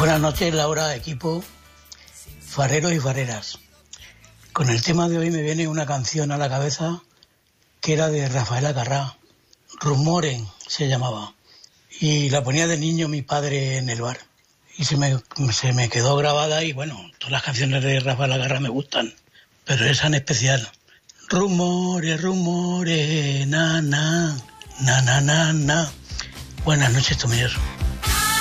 Buenas noches, Laura, equipo, fareros y fareras. Con el tema de hoy me viene una canción a la cabeza que era de Rafael Acarrá, Rumores se llamaba, y la ponía de niño mi padre en el bar y se me quedó grabada. Y bueno, todas las canciones de Rafael Acarrá me gustan, pero esa en especial. Rumores, rumores, na, na, na, na, na, na. Buenas noches, Tomilloso.